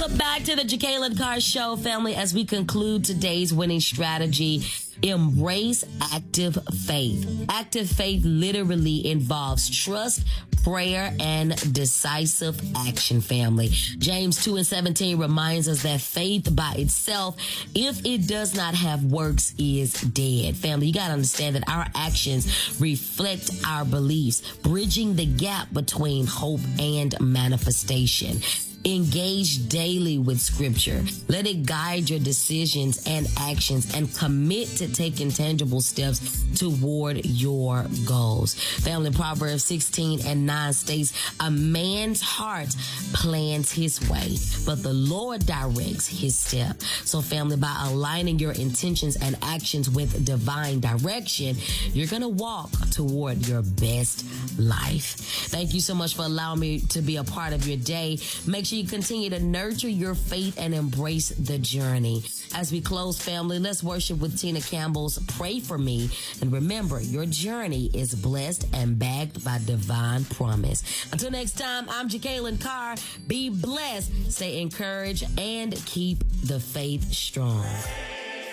Welcome back to the Jacqueline Carr Show, family. As we conclude today's winning strategy, embrace active faith. Active faith literally involves trust, prayer, and decisive action, family. James 2:17 reminds us that faith by itself, if it does not have works, is dead. Family, you got to understand that our actions reflect our beliefs, bridging the gap between hope and manifestation. Engage daily with scripture. Let it guide your decisions and actions, and commit to taking tangible steps toward your goals. Family, Proverbs 16:9 states, a man's heart plans his way, but the Lord directs his step. So family, by aligning your intentions and actions with divine direction, you're going to walk toward your best life. Thank you so much for allowing me to be a part of your day. Make sure you continue to nurture your faith and embrace the journey. As we close, family, let's worship with Tina Campbell's Pray For Me. And remember, your journey is blessed and backed by divine promise. Until next time, I'm Jacqueline Carr. Be blessed, stay encouraged, and keep the faith strong.